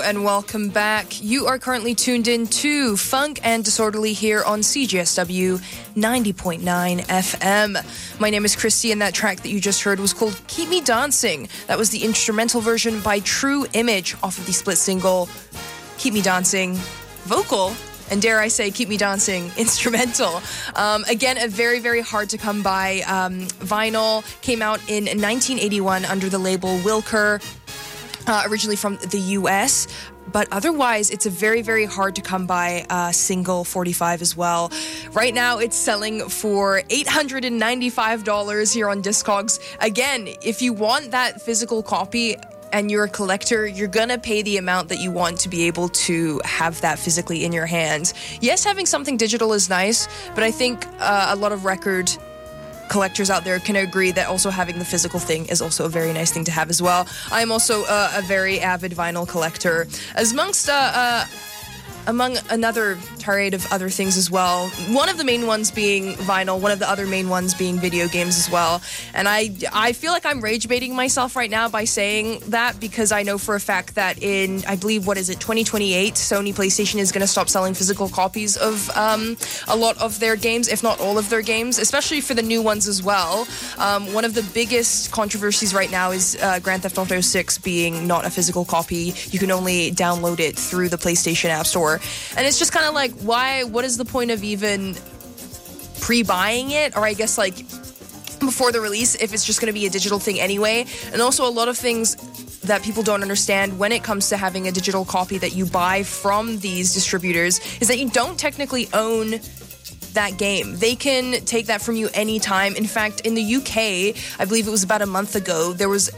and welcome back. You are currently tuned in to Funk and Disorderly here on CJSW 90.9 FM. My name is Christy, and that track that you just heard was called Keep Me Dancing. That was the instrumental version by True Image off of the split single Keep Me Dancing vocal, and dare I say, Keep Me Dancing instrumental. Again, a very, very hard to come by vinyl. Came out in 1981 under the label Wilker, originally from the US. But otherwise, it's a very, very hard to come by single 45 as well. Right now, it's selling for $895 here on Discogs. Again, if you want that physical copy and you're a collector, you're gonna pay the amount that you want to be able to have that physically in your hands. Yes, having something digital is nice, but I think a lot of record collectors out there can agree that also having the physical thing is also a very nice thing to have as well. I'm also a very avid vinyl collector, among another tirade of other things as well. One of the main ones being vinyl, one of the other main ones being video games as well. And I feel like I'm rage baiting myself right now by saying that, because I know for a fact that in, I believe, 2028, Sony PlayStation is going to stop selling physical copies of a lot of their games, if not all of their games, especially for the new ones as well. One of the biggest controversies right now is Grand Theft Auto 6 being not a physical copy. You can only download it through the PlayStation App Store. And it's just kind of like, what is the point of even pre-buying it? Or I guess like before the release, if it's just going to be a digital thing anyway. And also a lot of things that people don't understand when it comes to having a digital copy that you buy from these distributors is that you don't technically own that game. They can take that from you anytime. In fact, in the UK, I believe it was about a month ago, there was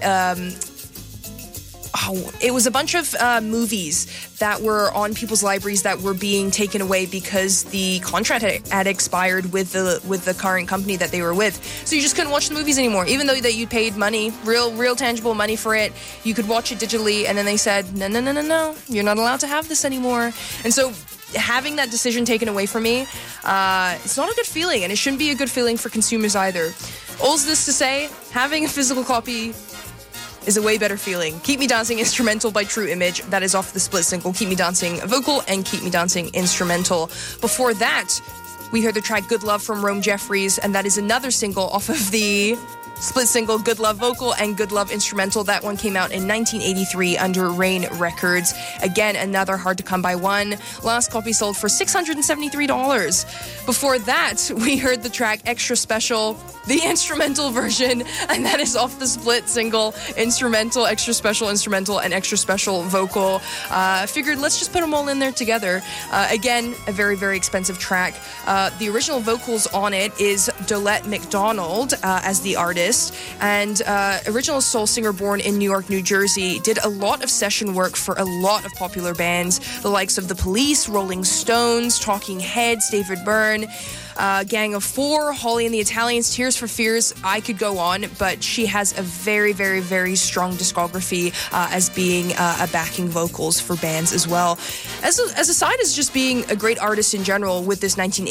it was a bunch of movies that were on people's libraries that were being taken away because the contract had expired with the current company that they were with. So you just couldn't watch the movies anymore, even though that you paid money, real tangible money for it. You could watch it digitally, and then they said, no, you're not allowed to have this anymore. And so having that decision taken away from me, it's not a good feeling, and it shouldn't be a good feeling for consumers either. All this to say, having a physical copy is a way better feeling. Keep Me Dancing instrumental by True Image. That is off the split single Keep Me Dancing vocal and Keep Me Dancing instrumental. Before that, we heard the track Good Love from Rome Jeffries, and that is another single off of the split single Good Love vocal and Good Love instrumental. That one came out in 1983 under Rain Records. Again, another hard to come by one. Last copy sold for $673. Before that, we heard the track Extra Special, the instrumental version, and that is off the split single instrumental, Extra Special instrumental, and Extra Special vocal. Figured let's just put them all in there together. Again, a very, very expensive track. The original vocals on it is Dolette McDonald as the artist, and original soul singer born in New York, New Jersey, did a lot of session work for a lot of popular bands, the likes of The Police, Rolling Stones, Talking Heads, David Byrne, Gang of Four, Holly and the Italians, Tears for Fears. I could go on, but she has a very, very, very strong discography as being a backing vocals for bands as well. As a side as just being a great artist in general with this